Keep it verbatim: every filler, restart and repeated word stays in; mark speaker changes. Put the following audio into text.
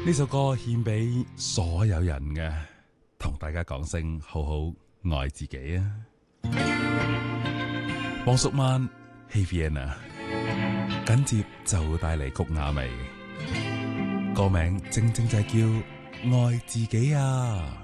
Speaker 1: 呢首歌獻俾所有人嘅，同大家講聲好好愛自己啊！黃淑曼 Hey Vienna， 緊接就帶嚟谷婭溦，歌名正正就係叫愛自己啊！